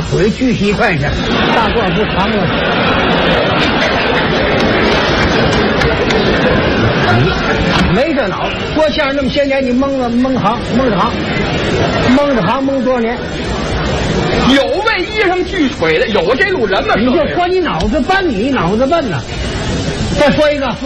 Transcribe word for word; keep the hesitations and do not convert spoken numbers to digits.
腿锯西快去，大褂不长了。没这脑，说相声那么些年，你蒙了蒙行蒙着行，蒙着行蒙多少年？ 有为衣裳锯腿的，有这路人吗？ 你就说你脑子笨，你脑子笨呐！再说一个。